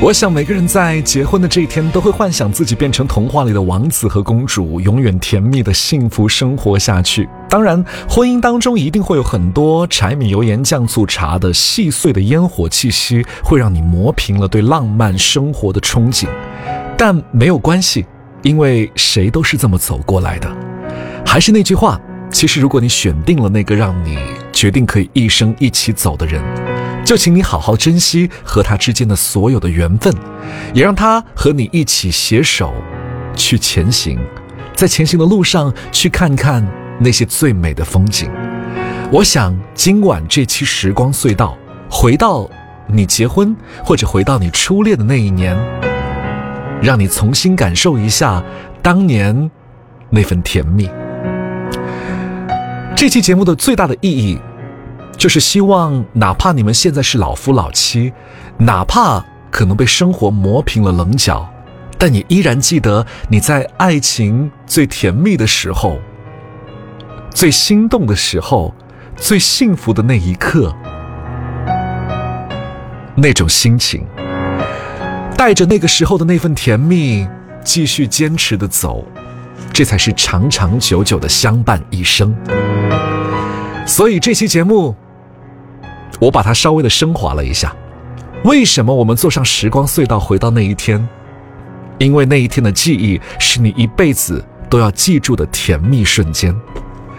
我想每个人在结婚的这一天都会幻想自己变成童话里的王子和公主，永远甜蜜的幸福生活下去。当然，婚姻当中一定会有很多柴米油盐酱醋茶的细碎的烟火气息，会让你磨平了对浪漫生活的憧憬。但没有关系，因为谁都是这么走过来的。还是那句话，其实如果你选定了那个让你决定可以一生一起走的人，就请你好好珍惜和他之间的所有的缘分，也让他和你一起携手去前行，在前行的路上去看看那些最美的风景。我想今晚这期时光隧道，回到你结婚或者回到你初恋的那一年，让你重新感受一下当年那份甜蜜。这期节目的最大的意义就是希望哪怕你们现在是老夫老妻，哪怕可能被生活磨平了棱角，但你依然记得你在爱情最甜蜜的时候，最心动的时候，最幸福的那一刻，那种心情，带着那个时候的那份甜蜜继续坚持的走，这才是长长久久的相伴一生。所以这期节目我把它稍微的升华了一下。为什么我们坐上时光隧道回到那一天？因为那一天的记忆是你一辈子都要记住的甜蜜瞬间。